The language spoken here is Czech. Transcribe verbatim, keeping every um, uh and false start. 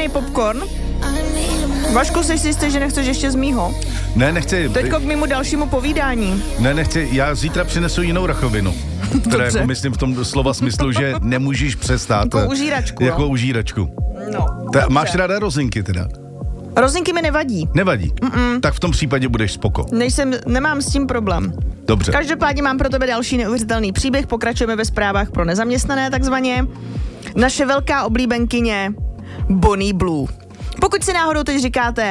připravený popcorn? Vašku, jsi si jistý, že nechceš ještě z mýho? Ne, nechci. Teďko k mému dalšímu povídání. Ne, nechci. Já zítra přinesu jinou rakovinu. Které jako myslím v tom slova smyslu, že nemůžeš přestát. Jako užíračku, Jako no. užíračku. No, Ta, máš ráda rozinky teda? Rozinky mi nevadí. Nevadí? Mm-mm. Tak v tom případě budeš spoko. Nejsem, nemám s tím problém. Dobře. Každopádně mám pro tebe další neuvěřitelný příběh. Pokračujeme ve zprávách pro nezaměstnané takzvaně. Naše velká oblíbenkyně Bonnie Blue. Pokud si náhodou teď říkáte,